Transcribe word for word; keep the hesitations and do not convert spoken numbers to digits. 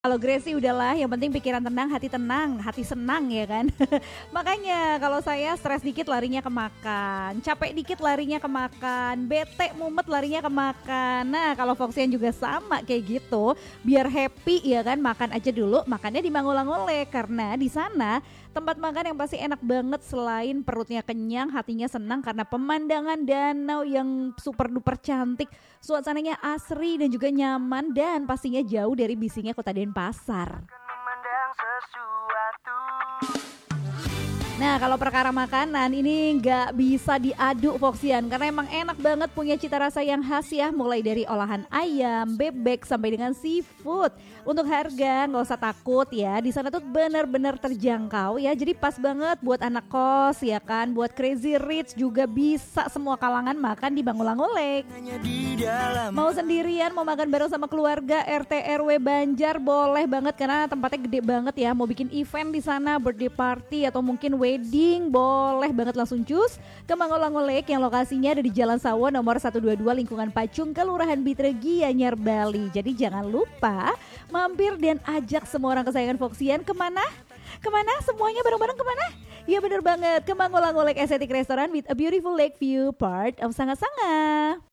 Kalau Grace sih udahlah, yang penting pikiran tenang, hati tenang, hati senang ya kan. Makanya kalau saya stres dikit larinya ke makan, capek dikit larinya ke makan, bete mumet larinya ke makan. Nah kalau Foxian juga sama kayak gitu, biar happy ya kan makan aja dulu, makannya di Mangulang-Olek karena di sana tempat makan yang pasti enak banget selain perutnya kenyang, hatinya senang karena pemandangan danau yang super duper cantik, suasananya asri dan juga nyaman dan pastinya jauh dari bisingnya kota Denpasar. Nah kalau perkara makanan ini nggak bisa diaduk Foxian karena emang enak banget punya cita rasa yang khas ya, mulai dari olahan ayam, bebek sampai dengan seafood. Untuk harga nggak usah takut ya, di sana tuh bener-bener terjangkau ya, jadi pas banget buat anak kos ya kan, buat crazy rich juga bisa semua kalangan makan di Bangulang-Olek. Mau sendirian, mau makan bareng sama keluarga, R T R W Banjar boleh banget karena tempatnya gede banget ya. Mau bikin event di sana, birthday party atau mungkin wedding, boleh banget langsung cus ke Mangulang-Olek yang lokasinya ada di Jalan Sawo nomor seratus dua puluh dua lingkungan Pacung, Kelurahan Bitra Gianyar, Bali. Jadi jangan lupa mampir dan ajak semua orang kesayangan Foxian kemana? Kemana? Semuanya bareng-bareng kemana? Ya bener banget, ke Mangulang-Olek Aesthetic Restaurant with a beautiful lake view, part of Sanga-Sanga.